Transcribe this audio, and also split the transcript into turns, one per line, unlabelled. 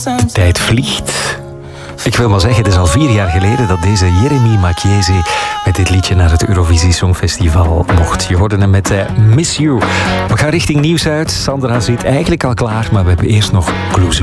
Tijd vliegt. Ik wil maar zeggen, het is al 4 jaar geleden dat deze Jeremy Macchiese met dit liedje naar het Eurovisie Songfestival mocht. Je hoorde hem met Miss You. We gaan richting nieuws uit. Sandra zit eigenlijk al klaar, maar we hebben eerst nog Clouseau.